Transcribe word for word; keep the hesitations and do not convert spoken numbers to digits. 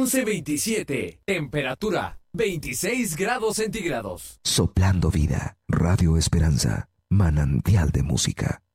once veintisiete. Temperatura veintiséis grados centígrados. Soplando vida. Radio Esperanza. Manantial de música.